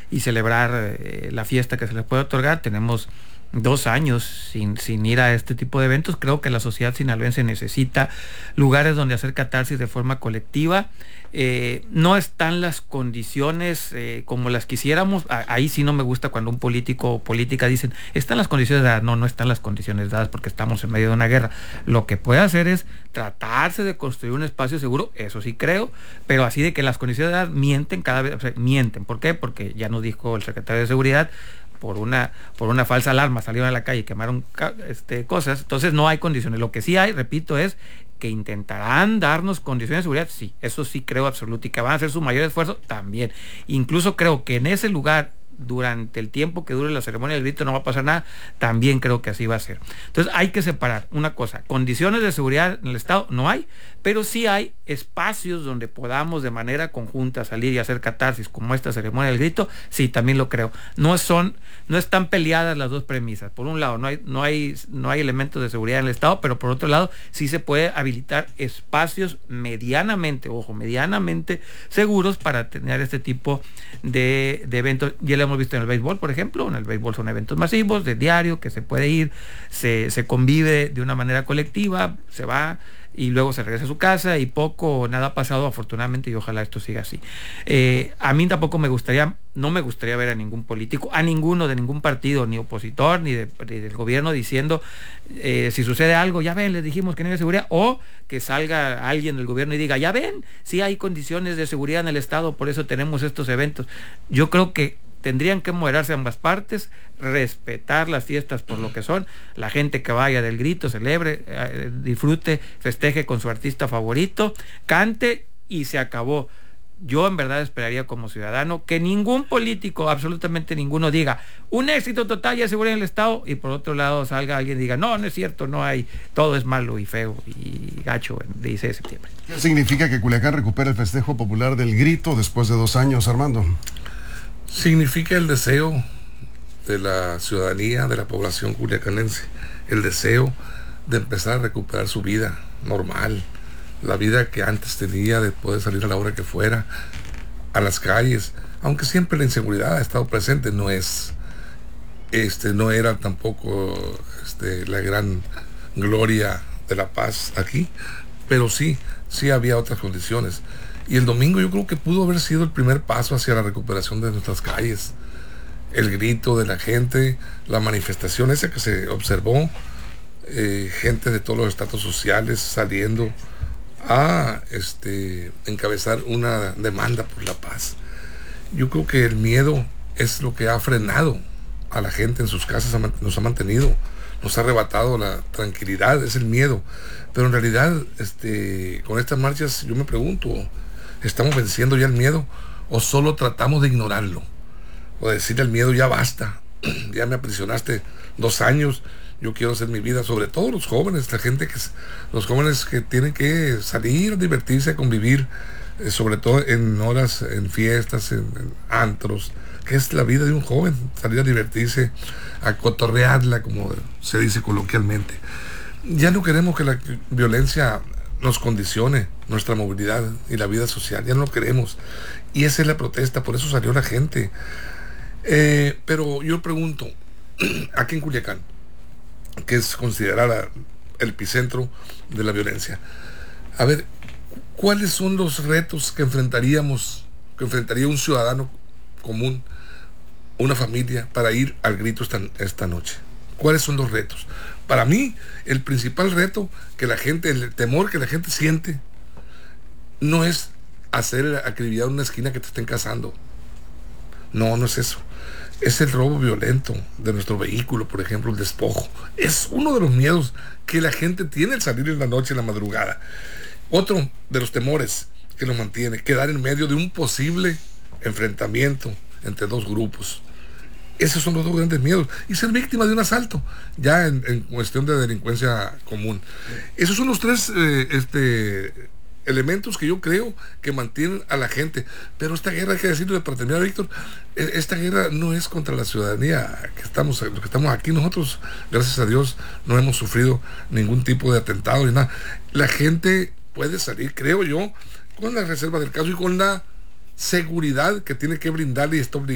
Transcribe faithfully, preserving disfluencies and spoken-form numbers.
y celebrar eh, la fiesta que se les puede otorgar. Tenemos dos años sin, sin ir a este tipo de eventos. Creo que la sociedad sinaloense necesita lugares donde hacer catarsis de forma colectiva. Eh, no están las condiciones eh, como las quisiéramos. A, ahí sí no me gusta cuando un político o política dicen, están las condiciones dadas. No, no están las condiciones dadas porque estamos en medio de una guerra. Lo que puede hacer es tratarse de construir un espacio seguro, eso sí creo, pero así de que las condiciones dadas mienten cada vez, o sea, mienten. ¿Por qué? Porque ya nos dijo el secretario de Seguridad, por una por una falsa alarma salieron a la calle y quemaron este, cosas. Entonces no hay condiciones. Lo que sí hay, repito, es que intentarán darnos condiciones de seguridad, sí, eso sí creo absoluto, y que van a hacer su mayor esfuerzo también. Incluso creo que en ese lugar, durante el tiempo que dure la ceremonia del grito, no va a pasar nada, también creo que así va a ser. Entonces hay que separar una cosa, condiciones de seguridad en el Estado no hay, pero sí hay espacios donde podamos de manera conjunta salir y hacer catarsis, como esta ceremonia del grito, sí, también lo creo. No son, no están peleadas las dos premisas. Por un lado, no hay, no hay, no hay elementos de seguridad en el Estado, pero por otro lado, sí se puede habilitar espacios medianamente, ojo, medianamente seguros para tener este tipo de, de eventos. Ya lo hemos visto en el béisbol, por ejemplo. En el béisbol son eventos masivos, de diario, que se puede ir, se, se convive de una manera colectiva, se va y luego se regresa a su casa y poco o nada ha pasado, afortunadamente, y ojalá esto siga así. Eh, a mí tampoco me gustaría, no me gustaría ver a ningún político, a ninguno de ningún partido, ni opositor, ni, de, ni del gobierno diciendo, eh, si sucede algo, ya ven, les dijimos que no hay seguridad, o que salga alguien del gobierno y diga, ya ven, sí hay condiciones de seguridad en el Estado, por eso tenemos estos eventos. Yo creo que tendrían que moderarse ambas partes, respetar las fiestas por lo que son, la gente que vaya del grito, celebre, eh, disfrute, festeje con su artista favorito, cante y se acabó. Yo en verdad esperaría como ciudadano que ningún político, absolutamente ninguno, diga un éxito total y seguridad en el Estado, y por otro lado salga alguien y diga, no, no es cierto, no hay, todo es malo y feo y gacho el dieciséis de septiembre. ¿Qué significa que Culiacán recupera el festejo popular del grito después de dos años, Armando? Significa el deseo de la ciudadanía, de la población culiacanense, el deseo de empezar a recuperar su vida normal, la vida que antes tenía, de poder salir a la hora que fuera, a las calles, aunque siempre la inseguridad ha estado presente, no es, este, no era tampoco este, la gran gloria de la paz aquí, pero sí, sí había otras condiciones. Y el domingo yo creo que pudo haber sido el primer paso hacia la recuperación de nuestras calles. El grito de la gente, la manifestación esa que se observó, eh, gente de todos los estratos sociales saliendo a este, encabezar una demanda por la paz. Yo creo que el miedo es lo que ha frenado a la gente en sus casas, nos ha mantenido, nos ha arrebatado la tranquilidad, es el miedo. Pero en realidad, este, con estas marchas yo me pregunto, ¿estamos venciendo ya el miedo o solo tratamos de ignorarlo? O decirle al miedo, ya basta, ya me aprisionaste dos años, yo quiero hacer mi vida, sobre todo los jóvenes, la gente que, los jóvenes que tienen que salir a divertirse, a convivir, eh, sobre todo en horas, en fiestas, en, en antros, que es la vida de un joven, salir a divertirse, a cotorrearla, como se dice coloquialmente. Ya no queremos que la violencia nos condicione nuestra movilidad y la vida social, ya no lo queremos, y esa es la protesta, por eso salió la gente. Eh, pero yo pregunto, aquí en Culiacán, que es considerada el epicentro de la violencia, a ver, ¿cuáles son los retos que enfrentaríamos, que enfrentaría un ciudadano común, una familia, para ir al grito esta, esta noche? ¿Cuáles son los retos? Para mí, el principal reto que la gente, el temor que la gente siente, no es hacer acribillar una esquina que te estén cazando. No, no es eso. Es el robo violento de nuestro vehículo, por ejemplo, el despojo. Es uno de los miedos que la gente tiene al salir en la noche, en la madrugada. Otro de los temores que nos mantiene, quedar en medio de un posible enfrentamiento entre dos grupos. Esos son los dos grandes miedos. Y ser víctima de un asalto, ya en, en cuestión de delincuencia común. Esos son los tres eh, este, elementos que yo creo que mantienen a la gente. Pero esta guerra, hay que decirlo para terminar, Víctor, esta guerra no es contra la ciudadanía que estamos, los que estamos aquí. Nosotros, gracias a Dios, no hemos sufrido ningún tipo de atentado ni nada. La gente puede salir, creo yo, con la reserva del caso y con la seguridad que tiene que brindarle y está obligada